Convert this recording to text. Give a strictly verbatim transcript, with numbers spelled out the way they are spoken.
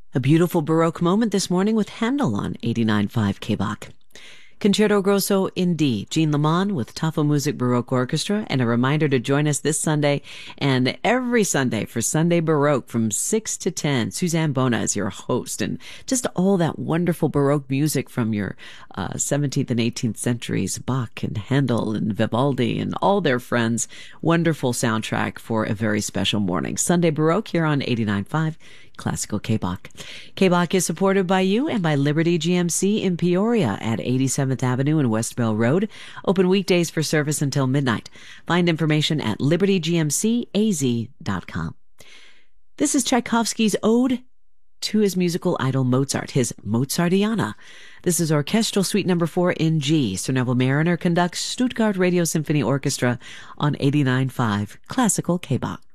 A beautiful Baroque moment this morning with Handel on eighty-nine point five K B A C. Concerto Grosso in D, Jean Lamont with Tafelmusik Baroque Orchestra, and a reminder to join us this Sunday and every Sunday for Sunday Baroque from six to ten. Suzanne Bona is your host, and just all that wonderful Baroque music from your uh, seventeenth and eighteenth centuries, Bach and Handel and Vivaldi and all their friends. Wonderful soundtrack for a very special morning. Sunday Baroque here on eighty-nine point five Classical K B A C. K B A C is supported by you and by Liberty G M C in Peoria at eighty-seventh Avenue and West Bell Road. Open weekdays for service until midnight. Find information at liberty g m c a z dot com. This is Tchaikovsky's ode to his musical idol Mozart, his Mozartiana. This is Orchestral Suite number four in G. Sir Neville Mariner conducts Stuttgart Radio Symphony Orchestra on eighty-nine point five Classical K B A C.